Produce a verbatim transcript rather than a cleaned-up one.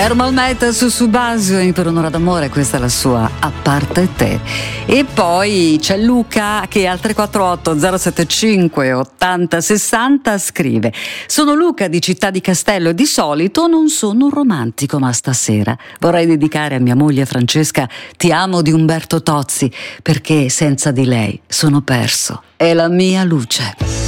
Ermal Meta su Subasio per un'ora d'amore, questa è la sua A parte te. E poi c'è Luca che al tre quattro otto zero sette cinque ottanta sessanta scrive: sono Luca di Città di Castello e di solito non sono un romantico, ma stasera vorrei dedicare a mia moglie Francesca Ti amo di Umberto Tozzi, perché senza di lei sono perso, è la mia luce.